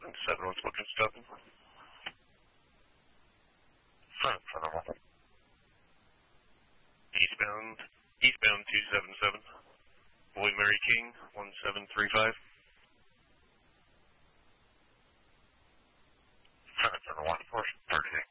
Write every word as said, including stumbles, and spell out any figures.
seven seven, what's looking stopping? Front, front of all. Eastbound, eastbound two seven seven. Boy Mary King, one seven three five.